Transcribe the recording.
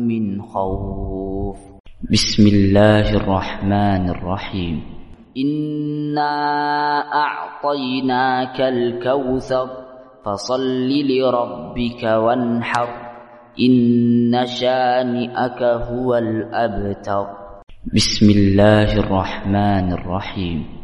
من خوف. بسم الله الرحمن الرحيم. إنا أعطيناك الكوثر فصل لربك وانحر إن شانئك هو الأبتر. بسم الله الرحمن الرحيم.